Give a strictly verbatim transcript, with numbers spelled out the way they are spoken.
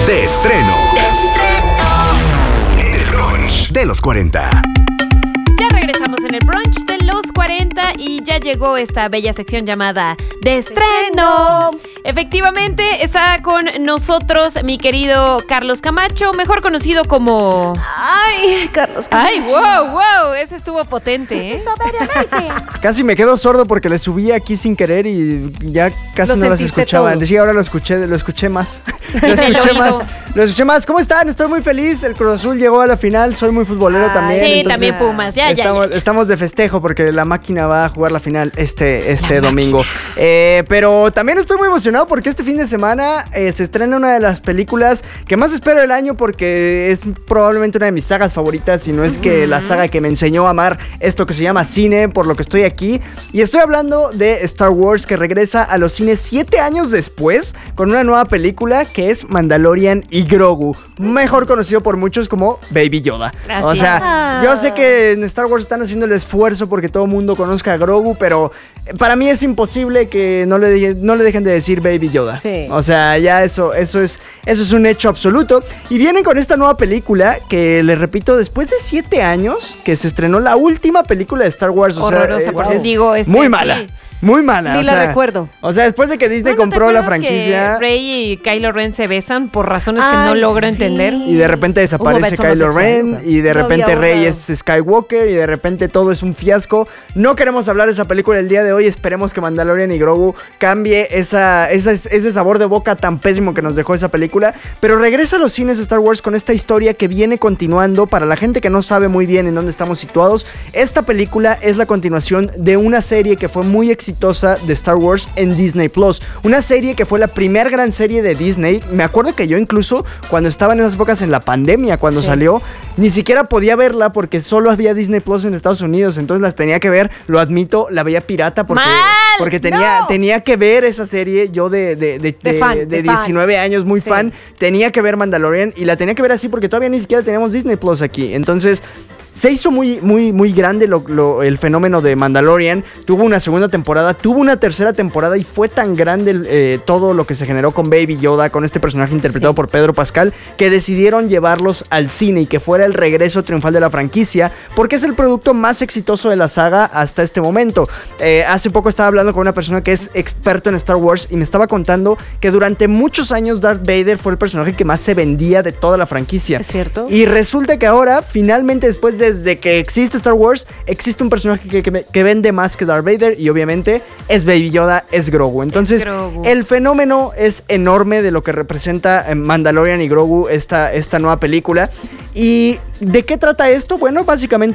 De estreno. De estreno. El brunch de los cuarenta. Ya regresamos en el brunch de los cuarenta y ya llegó esta bella sección llamada De Estreno. Efectivamente, está con nosotros mi querido Carlos Camacho, mejor conocido como... Ay, Carlos Camacho. Ay, wow, wow, ese estuvo potente, ¿eh? Casi me quedo sordo porque le subí aquí sin querer y ya casi no las escuchaba. Todo. Decía, ahora lo escuché, lo escuché más. Lo escuché más. Lo escuché más. ¿Cómo están? Estoy muy feliz. El Cruz Azul llegó a la final. Soy muy futbolero Ay, también. Sí, entonces, también Pumas, ya, ya, estamos, ya, ya. estamos de festejo porque la máquina va a jugar la final este, este domingo. Eh, pero también estoy muy emocionado porque este fin de semana eh, se estrena una de las películas que más espero del año porque es probablemente una de mis sagas favoritas, y no es que la saga que me enseñó a amar esto que se llama cine, por lo que estoy aquí. Y estoy hablando de Star Wars, que regresa a los cines siete años después con una nueva película que es Mandalorian y Grogu, mejor conocido por muchos como Baby Yoda. Gracias. O sea, yo sé que en Star Wars están haciendo el esfuerzo porque todo el mundo conozca a Grogu, pero para mí es imposible que no le, de- no le dejen de decir Baby Yoda. Sí. O sea, ya eso, eso es, eso es un hecho absoluto. Y vienen con esta nueva película que, les repito, después de siete años que se estrenó la última película de Star Wars. O sea, Horrorosa, es- por es digo, este, muy sí. mala. Muy mala. Ni o la sea, recuerdo. O sea, después de que Disney ¿No te compró la acuerdas franquicia que Rey y Kylo Ren se besan por razones que no Ay, logro sí. entender? y de repente desaparece beso Kylo homosexual, Ren ¿no? y de No repente había Rey abogado. es Skywalker y de repente todo es un fiasco. No queremos hablar de esa película el día de hoy. Esperemos que Mandalorian y Grogu cambie esa, esa- ese sabor de boca tan pésimo que nos dejó esa película. Pero regresa a los cines Star Wars con esta historia que viene continuando. Para la gente que no sabe muy bien en dónde estamos situados, esta película es la continuación de una serie que fue muy exitosa de Star Wars en Disney Plus. Una serie que fue la primer gran serie de Disney. Me acuerdo que yo incluso cuando estaba en esas épocas en la pandemia, cuando Sí. salió, ni siquiera podía verla porque solo había Disney Plus en Estados Unidos. Entonces las tenía que ver, lo admito, la veía pirata porque, ¡Mal! porque tenía, ¡No! tenía que ver esa serie. Yo de, de, de, De de- fan, de de fan. diecinueve años, muy Sí. fan, tenía que ver Mandalorian y la tenía que ver así porque todavía ni siquiera teníamos Disney Plus aquí. Entonces se hizo muy, muy, muy grande lo- lo- el fenómeno de Mandalorian. Tuvo una segunda temporada, tuvo una tercera temporada y fue tan grande el, eh, todo lo que se generó con Baby Yoda, con este personaje interpretado Sí. por Pedro Pascal, que decidieron llevarlos al cine y que fuera el regreso triunfal de la franquicia, porque es el producto más exitoso de la saga hasta este momento. Eh, hace poco estaba hablando con una persona que es experto en Star Wars y me estaba contando que durante muchos años Darth Vader fue el personaje que más se vendía de toda la franquicia. ¿Es cierto? Y resulta que ahora, finalmente, después desde que existe Star Wars, existe un personaje que, que, que vende más que Darth Vader y obviamente es Baby Yoda, es Grogu. Entonces, Es Grogu. el fenómeno es enorme de lo que representa eh, Mandalorian y Grogu, esta, esta nueva película. ¿Y de qué trata esto? Bueno, básicamente